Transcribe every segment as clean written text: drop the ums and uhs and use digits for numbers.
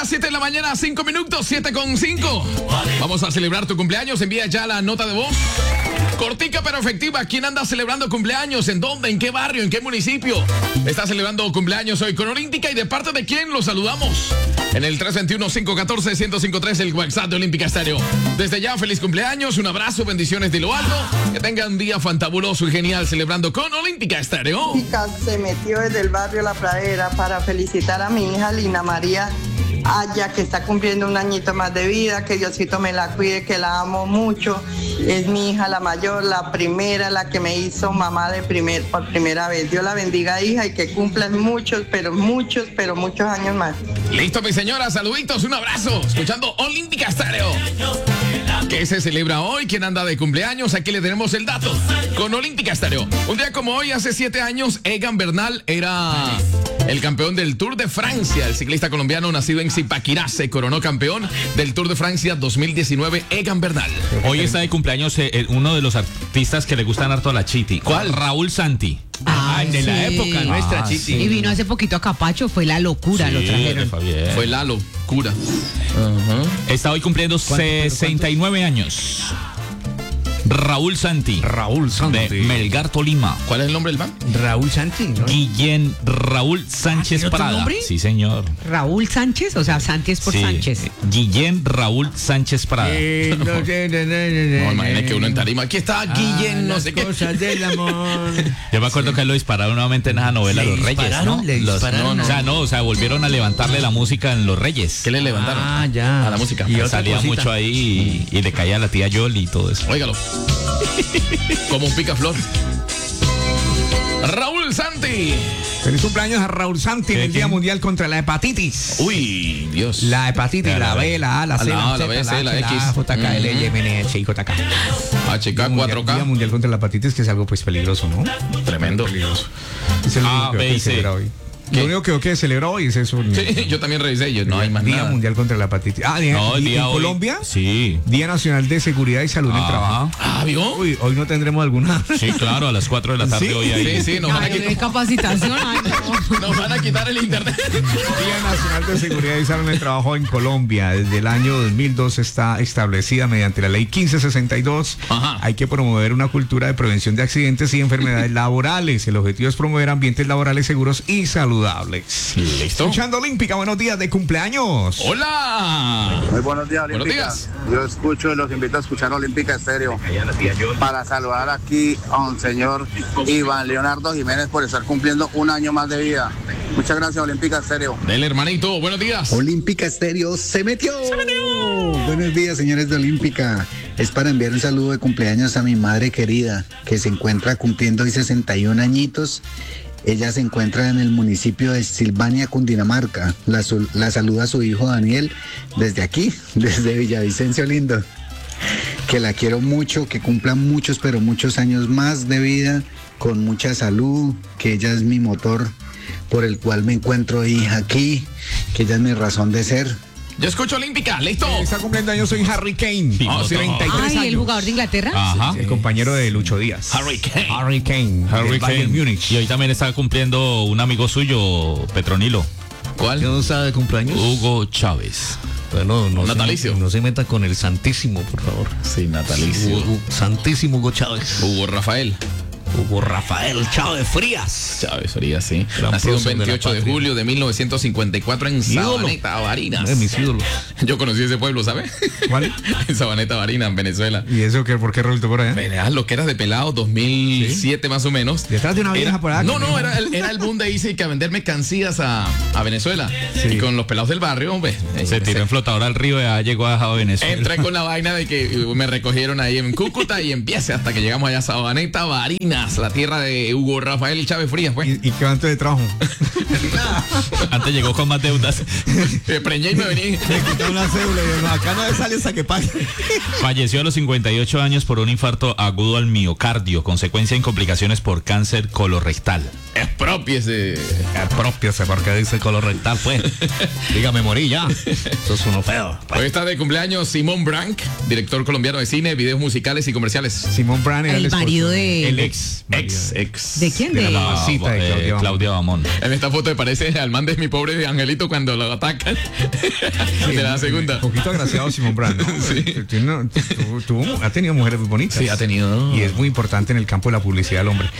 Olímpica, 7 de la mañana, 5 minutos, 7:05. Vamos a celebrar tu cumpleaños. Envía ya la nota de voz. Cortica pero efectiva. ¿Quién anda celebrando cumpleaños? ¿En dónde? ¿En qué barrio? ¿En qué municipio? Está celebrando cumpleaños hoy con Olímpica. ¿Y de parte de quién los saludamos? En el 321-514-1053, el WhatsApp de Olímpica Estéreo. Desde ya, feliz cumpleaños. Un abrazo, bendiciones de lo alto. Que tengan un día fantabuloso y genial celebrando con Olímpica Estéreo. Olímpica se metió desde el barrio La Pradera para felicitar a mi hija Lina María Aya, que está cumpliendo un añito más de vida, que Diosito me la cuide, que la amo mucho. Es mi hija la mayor, la primera, la que me hizo mamá por primera vez. Dios la bendiga, hija, y que cumplan muchos años más. Listo, mi señora, saluditos, un abrazo. Escuchando Olímpica Estéreo. ¿Qué se celebra hoy? ¿Quién anda de cumpleaños? Aquí le tenemos el dato con Olímpica Estéreo. Un día como hoy, hace 7 años, Egan Bernal era el campeón del Tour de Francia. El ciclista colombiano nacido en Zipaquirá se coronó campeón del Tour de Francia 2019, Egan Bernal. Hoy está de cumpleaños uno de los artistas que le gustan harto a la Chiti. ¿Cuál? Raúl Santi. De la época nuestra, sí. Chiti. Y vino hace poquito a Capacho, fue la locura, lo trajeron. Fue la locura. Está hoy cumpliendo 69 años. Raúl Santi. De Melgar, Tolima. ¿Cuál es el nombre del man? Raúl Santi, ¿no? Guillén Raúl Sánchez ¿tiene otro Prada. nombre? Sí, señor. Raúl Sánchez, o sea, Sánchez por Sí. Sánchez. Guillén Raúl Sánchez Prada. No, imagínate que uno en tarima. Aquí está Guillén, no sé qué. Cosas del amor. Yo me acuerdo que él lo dispararon nuevamente en esa novela ¿Le Los Reyes, dispararon? ¿no? ¿Le dispararon? O sea, volvieron a levantarle la música en Los Reyes. ¿Qué le levantaron? Ah, ya. A la música. Y otra Salía cosita. mucho ahí y le caía a la tía Yoli y todo eso. Óigalo. Como un picaflor. Raúl Santi. Feliz cumpleaños a Raúl Santi en el Día Mundial contra la Hepatitis. Uy, Dios. La hepatitis, la B, la A, la C, la la B, Z, C, la H, X. la A, J, K, L, Y, M, N, H, I, J, K. HK, Día 4K. Mundial contra la hepatitis, que es algo pues peligroso, ¿no? Tremendo. Es el A, único B y que C. celebra hoy. ¿Qué? Lo único que celebra hoy es eso. Sí, yo también revisé. No hay más Día nada. Mundial contra la hepatitis. Ah, No, el ¿en día hoy. Colombia? Sí. Día Nacional de Seguridad y Salud en el Trabajo. Ah, ¿vio? Uy, hoy no tendremos alguna. Sí, claro, a las 4 de la tarde ¿Sí? hoy ahí. Sí, nos van a Ay, de quitar, capacitación, ay, no. nos van a quitar el internet. Día Nacional de Seguridad y Salud en el Trabajo en Colombia. Desde el año 2002 está establecida mediante la ley 1562. Ajá. Hay que promover una cultura de prevención de accidentes y enfermedades laborales. El objetivo es promover ambientes laborales seguros y saludables. Listo. Escuchando Olímpica, buenos días de cumpleaños. Hola. Muy buenos días, Buenos Olímpica. días. Yo escucho y los invito a escuchar Olímpica Estéreo para saludar aquí a un señor Iván Leonardo Jiménez por estar cumpliendo un año más de vida. Muchas gracias, Olímpica Estéreo. Del hermanito, buenos días. Olímpica Estéreo se metió. Buenos días, señores de Olímpica. Es para enviar un saludo de cumpleaños a mi madre querida, que se encuentra cumpliendo hoy 61 añitos. Ella se encuentra en el municipio de Silvania, Cundinamarca. La saluda su hijo Daniel desde aquí, desde Villavicencio Lindo. Que la quiero mucho, que cumpla muchos, pero muchos años más de vida, con mucha salud, que ella es mi motor por el cual me encuentro hoy aquí, que ella es mi razón de ser. Yo escucho Olímpica, listo. Está cumpliendo años, soy Harry Kane. Ah, sí. 33 Ay, años. el jugador de Inglaterra. Ajá. El compañero de Lucho Díaz. Harry Kane. Harry Kane. Harry del Bayern Kane. Múnich. Y hoy también está cumpliendo un amigo suyo, Petronilo, ¿Cuál? ¿No está de cumpleaños? Hugo Chávez. Bueno, no natalicio. no se meta con el Santísimo, por favor. Sí, natalicio. Santísimo Hugo Chávez. Hugo Rafael. Hugo Rafael Chávez Frías. Chávez Frías, sí. Gran Nacido el prócer de la 28 de patria. julio de 1954 en Ídolo. Sabaneta, Barinas. De mis ídolos. Yo conocí ese pueblo, ¿sabes? ¿Cuál? En Sabaneta, Barinas, en Venezuela. ¿Y eso qué? ¿Por qué resultó por allá? Verás lo que eras de pelado, 2007 más o menos. Detrás de una vieja por allá. No, era el boom de Easy que a vender mercancías a Venezuela. Y con los pelados del barrio, hombre. Se tiró en flotador al río y ya llegó a Venezuela. Entré con la vaina de que me recogieron ahí en Cúcuta y empiece hasta que llegamos allá a Sabaneta, Barinas, la tierra de Hugo Rafael Chávez Frías, pues. ¿Y qué antes de trabajo? Antes llegó con más deudas. Me preñé y me vení. Una cédula y acá no sale hasta que pague. Falleció a los 58 años por un infarto agudo al miocardio, consecuencia en complicaciones por cáncer colorectal. Expropiese. Apropiase porque dice colorectal, pues. Dígame, morí ya. Eso es uno feo. Hoy está de cumpleaños Simón Branc, director colombiano de cine, videos musicales y comerciales. Simón Brand era El esposo. marido de... El ex ex. ¿De quién? De De la mamacita de Claudia Bamón. En esta foto me parece al man de mi pobre angelito cuando lo atacan. De la segunda. Un poquito agraciado Simón Brand, ¿no? Sí. Ha tenido mujeres muy bonitas. Sí, ha tenido. Y es muy importante en el campo de la publicidad el hombre.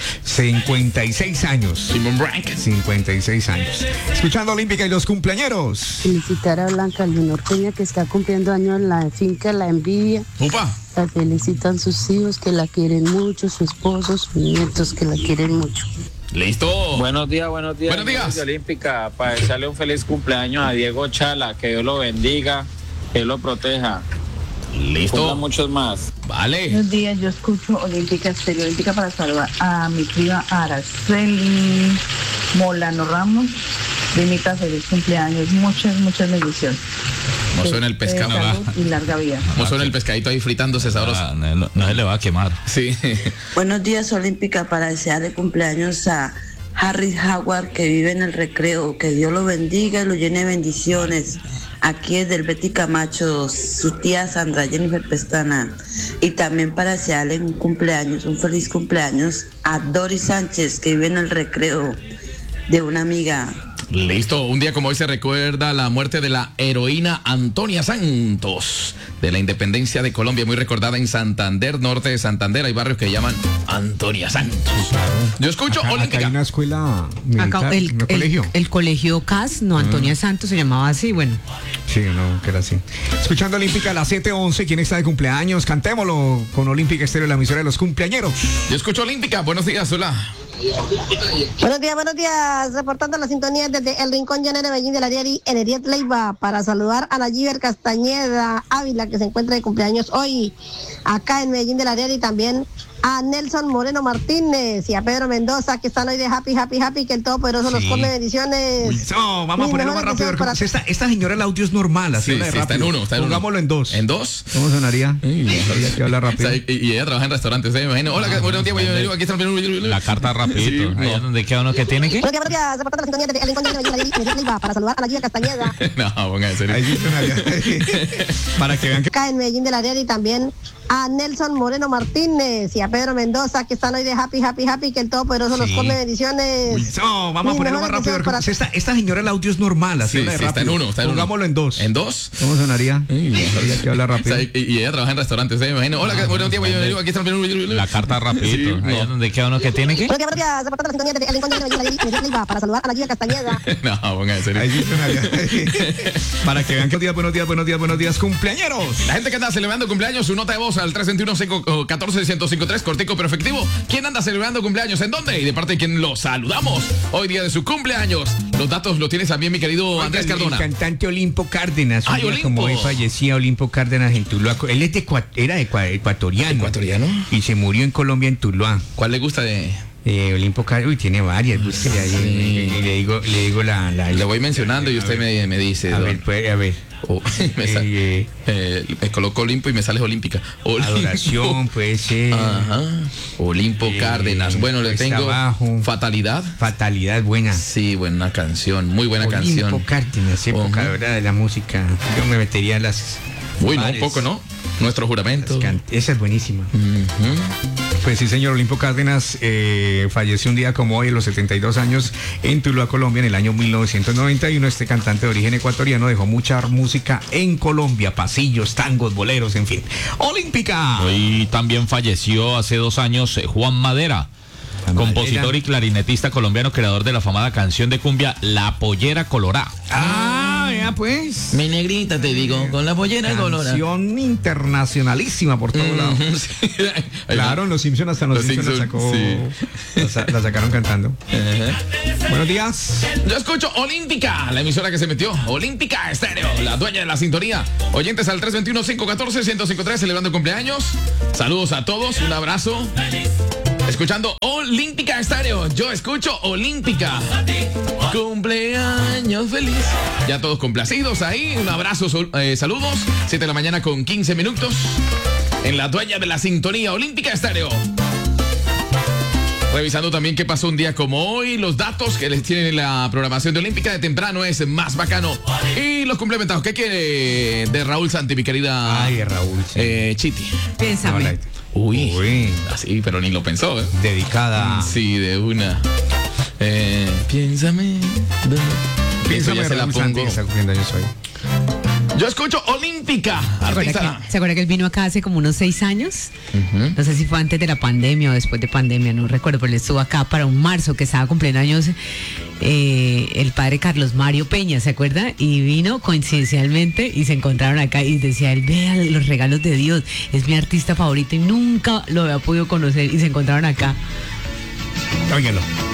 56 años. Simón Brank. 56 años. Escuchando Olímpica y los cumpleañeros. Felicitar a Blanca Leonor Peña, que está cumpliendo años en la finca La Envidia. Upa. La felicitan sus hijos, que la quieren mucho, su esposo, sus nietos, que la quieren mucho. Listo. Buenos días. Buenos días. De Olímpica, para desearle un feliz cumpleaños a Diego Chala, que Dios lo bendiga, que Dios lo proteja. Listo. Cumpla muchos más. Vale. Buenos días, yo escucho Olímpica Estéreo Olímpica para saludar a mi prima Araceli Molano Ramos. Primita, feliz cumpleaños, muchas bendiciones. ¿Cómo suena el pescado? Salud y larga vida. ¿Cómo suena el pescadito ahí fritándose sabroso? No se le va a quemar. Sí. Buenos días, Olímpica, para desearle cumpleaños a Harry Howard, que vive en el Recreo. Que Dios lo bendiga y lo llene de bendiciones. Aquí es del Betty Camacho, su tía Sandra Jennifer Pestana. Y también para desearle un feliz cumpleaños a Doris Sánchez, que vive en el Recreo, de una amiga. Listo, un día como hoy se recuerda la muerte de la heroína Antonia Santos, de la independencia de Colombia, muy recordada en Santander, norte de Santander. Hay barrios que llaman Antonia Santos. Yo escucho Acá Olímpica. hay una escuela militar, Acá un colegio. el colegio CAS, no, Antonia Santos se llamaba así, bueno. Sí, no, que era así. Escuchando Olímpica a las 7:11, ¿quién está de cumpleaños? Cantémoslo con Olímpica Estéreo, la emisora de los cumpleañeros. Yo escucho Olímpica. Buenos días, hola. Buenos días, reportando la sintonía desde el Rincón Llanero de Medellín de la Diari en Eriet Leiva para saludar a Nayiber Castañeda Ávila, que se encuentra de cumpleaños hoy acá en Medellín de la Diari, y también a Nelson Moreno Martínez y a Pedro Mendoza, que están hoy de happy, que el Todopoderoso los come. Bendiciones. No, vamos a ponerlo más rápido. Esta señora el audio es normal, así sí, está en uno. Pongámoslo en dos. ¿En dos? ¿Cómo sonaría? Habría que hablar rápido. O sea, y ella trabaja en restaurantes, me imagino. Hola, buenos días, aquí está la carta rapidito. Sí, ahí es donde queda uno que tiene que. Buenos días, reportando la sintonía desde el Rincón Llanero de Medellín de la Diari para saludar a Nayiber Castañeda. No, ponga en serio. Ahí sí sonaría. Para que vean que acá en Medellín de la Diari, y también a Nelson Moreno Martínez y a Pedro Mendoza, que están hoy de happy, que el Todopoderoso los come. Bendiciones. No, vamos a ponerlo más rápido. Esta señora el audio es normal, así de rápido. Está en uno. Pongámoslo en dos. ¿En dos? ¿Cómo sonaría? Habría que hablar rápido. O sea, y ella trabaja en restaurantes, me imagino. Hola, buenos días, aquí está la carta rapidito. Ahí es donde queda uno que tiene que. Buenos días, reportando la sintonía desde el Rincón Llanero de Medellín para saludar a Nayiber Castañeda. No, ponga en serio. Ahí sí sonaría. Para que vean que buenos días, cumpleañeros. La gente que anda celebrando cumpleaños, su nota de voz al 321-514-1053, cortico pero efectivo. ¿Quién anda celebrando cumpleaños? ¿En dónde? Y de parte de quien lo saludamos hoy día de su cumpleaños. Los datos los tienes también, mi querido Andrés Cardona. El cantante Olimpo Cárdenas. Ay, Olimpo. Como hoy fallecía Olimpo Cárdenas en Tuluá. Él es era ecuatoriano. ¿Ecuatoriano? Y se murió en Colombia, en Tuluá. ¿Cuál le gusta de...? Olimpo Cárdenas? Uy, tiene varias. Búsquele ahí. Y le digo la... Le voy mencionando y usted me dice. A ver. Me coloco Olimpo y me sale Olímpica. Adoración, puede ser. Ajá. Olimpo Cárdenas. Bueno, le tengo abajo. Fatalidad, buena. Sí, buena canción, muy buena canción. Olimpo Cárdenas, época de la música. Yo me metería en las... Uy, no, un poco, ¿no? Nuestro juramento. Esa es buenísima. Pues sí, señor, Olimpo Cárdenas falleció un día como hoy, a los 72 años, en Tuluá, Colombia, en el año 1991. Este cantante de origen ecuatoriano dejó mucha música en Colombia, pasillos, tangos, boleros, en fin. Olímpica. Hoy también falleció hace 2 años Juan Madera. Compositor y clarinetista colombiano, creador de la afamada canción de cumbia La Pollera Colorá. Ya pues. Mi negrita, te digo, con la pollera colorá. Canción internacionalísima por todos lados. Sí. Claro, los Simpsons hasta los Simpsons la sacó. Sí. La sacaron cantando. Buenos días. Yo escucho Olímpica, la emisora que se metió. Olímpica Estéreo, la dueña de la sintonía. Oyentes al 321-514-1053, celebrando cumpleaños. Saludos a todos, un abrazo. Escuchando Olímpica Estéreo. Yo escucho Olímpica. Cumpleaños feliz. Ya todos complacidos ahí. Un abrazo, saludos. 7 de la mañana con 15 minutos. En la dueña de la sintonía Olímpica Estéreo. Revisando también qué pasó un día como hoy. Los datos que les tienen la programación de Olímpica de temprano es más bacano. Y los complementados. ¿Qué quiere de Raúl Santi, mi querida? Ay, Raúl. Chiti. Piénsame. Uy. Así, pero ni lo pensó, ¿eh? Dedicada. Sí, de una. Piénsame. Piénsame, ya se la Raúl Santi, pongo. que está cumpliendo años hoy. Yo escucho Olímpica. ¿Se acuerda que él vino acá hace como unos 6 años? No sé si fue antes de la pandemia o después de pandemia, no recuerdo, pero él estuvo acá para un marzo que estaba cumpliendo años el padre Carlos Mario Peña, ¿se acuerda? Y vino coincidencialmente y se encontraron acá y decía, él vea los regalos de Dios, es mi artista favorito y nunca lo había podido conocer y se encontraron acá. Óigalo.